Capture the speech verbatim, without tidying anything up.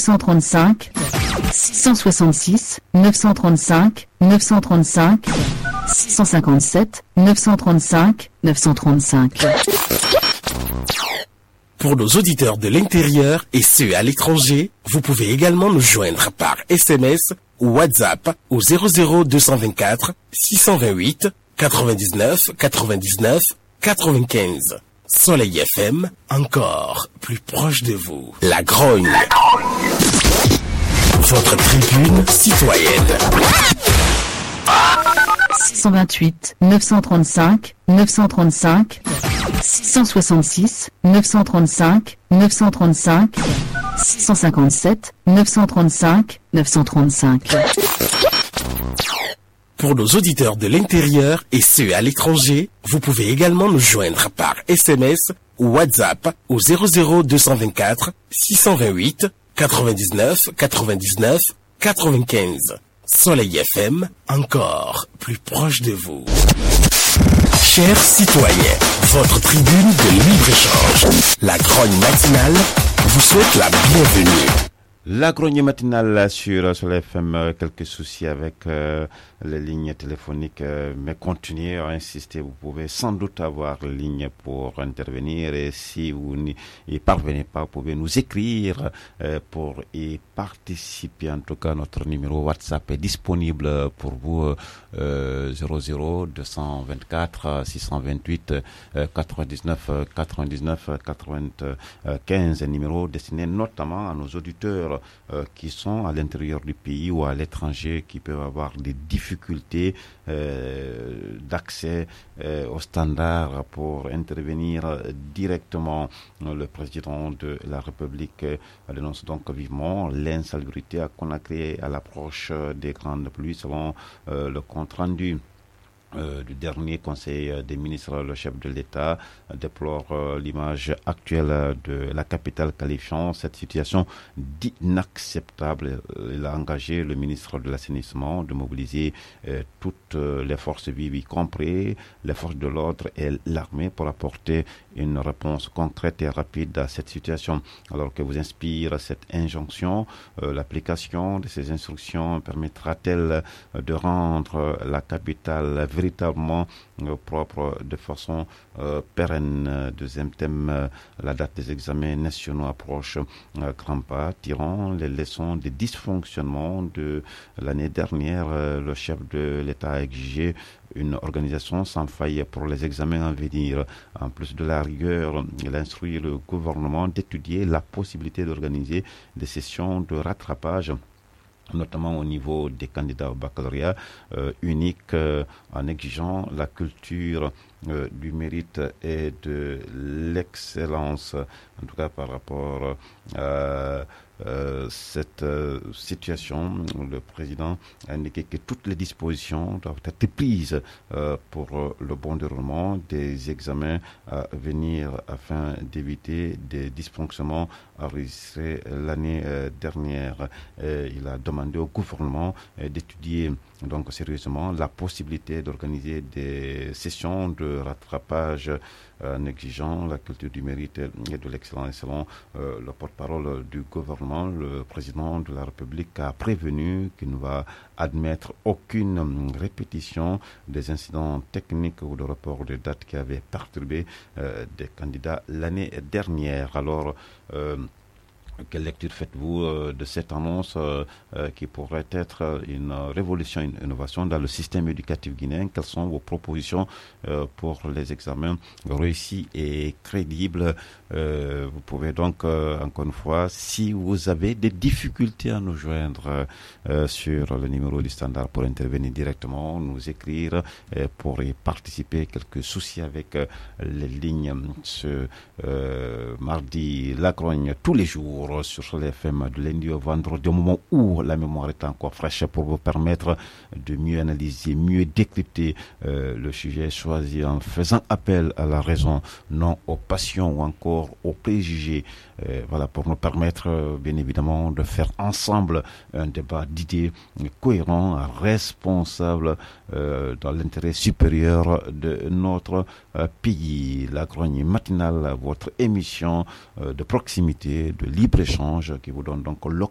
cent trente-cinq, six cent soixante-six, neuf cent trente-cinq, neuf cent trente-cinq, six cent cinquante-sept, neuf cent trente-cinq, neuf cent trente-cinq. Pour nos auditeurs de l'intérieur et ceux à l'étranger, vous pouvez également nous joindre par S M S ou WhatsApp au zéro zéro deux cent vingt-quatre, six cent vingt-huit, quatre-vingt-dix-neuf, quatre-vingt-dix-neuf, quatre-vingt-quinze. Soleil F M, encore plus proche de vous. La Grogne. Votre tribune citoyenne. six cent vingt-huit, neuf cent trente-cinq, neuf cent trente-cinq, six cent soixante-six, neuf cent trente-cinq, neuf cent trente-cinq, six cent cinquante-sept, neuf cent trente-cinq, neuf cent trente-cinq. Pour nos auditeurs de l'intérieur et ceux à l'étranger, vous pouvez également nous joindre par S M S ou WhatsApp au zéro zéro deux cent vingt-quatre, six cent vingt-huit, quatre-vingt-dix-neuf, quatre-vingt-dix-neuf, quatre-vingt-quinze. Soleil F M, encore plus proche de vous. Chers citoyens, votre tribune de libre-échange, la Grogne matinale, vous souhaite la bienvenue. La Grogne matinale sur Soleil F M, quelques soucis avec euh, les lignes téléphoniques, euh, mais continuez à insister, vous pouvez sans doute avoir les lignes pour intervenir et si vous n'y parvenez pas, vous pouvez nous écrire euh, pour y participer. En tout cas, notre numéro WhatsApp est disponible pour vous, euh, zéro zéro deux cent vingt-quatre, six cent vingt-huit, quatre-vingt-dix-neuf, quatre-vingt-dix-neuf, quatre-vingt-quinze, un numéro destiné notamment à nos auditeurs Euh, qui sont à l'intérieur du pays ou à l'étranger, qui peuvent avoir des difficultés euh, d'accès euh, aux standards pour intervenir directement. Le président de la République euh, dénonce donc vivement l'insalubrité à Conakry à l'approche des grandes pluies, selon euh, le compte rendu Euh, du dernier conseil des ministres. Le chef de l'État déplore euh, l'image actuelle de la capitale, qualifiant cette situation d'inacceptable. Il a engagé le ministre de l'Assainissement de mobiliser euh, toutes euh, les forces vives, y compris les forces de l'ordre et l'armée, pour apporter une réponse concrète et rapide à cette situation. Alors que vous inspire cette injonction, euh, l'application de ces instructions permettra-t-elle euh, de rendre la capitale véritablement euh, propre de façon euh, pérenne? Deuxième thème, euh, la date des examens nationaux approche euh, grands pas, tirant les leçons des dysfonctionnements de l'année dernière. Euh, le chef de l'État a exigé une organisation sans faille pour les examens à venir. En plus de la rigueur, il a instruit le gouvernement d'étudier la possibilité d'organiser des sessions de rattrapage, notamment au niveau des candidats au baccalauréat, euh, unique euh, en exigeant la culture euh, du mérite et de l'excellence. En tout cas, par rapport à euh, cette euh, situation, le président a indiqué que toutes les dispositions doivent être prises euh, pour euh, le bon déroulement des examens à venir afin d'éviter des dysfonctionnements enregistrés l'année euh, dernière. Et il a demandé au gouvernement euh, d'étudier donc sérieusement la possibilité d'organiser des sessions de rattrapage euh, en exigeant la culture du mérite et de l'excellence. Selon euh, le porte-parole du gouvernement, le président de la République a prévenu qu'il ne va admettre aucune répétition des incidents techniques ou de report de date qui avaient perturbé euh, des candidats l'année dernière. Alors, euh, quelle lecture faites-vous euh, de cette annonce euh, euh, qui pourrait être une révolution, une innovation dans le système éducatif guinéen? Quelles sont vos propositions euh, pour les examens réussis et crédibles? euh, Vous pouvez donc, euh, encore une fois, si vous avez des difficultés à nous joindre euh, sur le numéro du standard pour intervenir directement, nous écrire euh, pour y participer. Quelques soucis avec euh, les lignes ce euh, mardi, La Grogne, tous les jours sur Soleil F M de lundi au vendredi, au moment où la mémoire est encore fraîche, pour vous permettre de mieux analyser, mieux décrypter euh, le sujet choisi en faisant appel à la raison, non aux passions ou encore aux préjugés. Euh, voilà, pour nous permettre euh, bien évidemment de faire ensemble un débat d'idées cohérent, responsable euh, dans l'intérêt supérieur de notre euh, pays. La Grogne matinale, votre émission euh, de proximité, de libre échange qui vous donne donc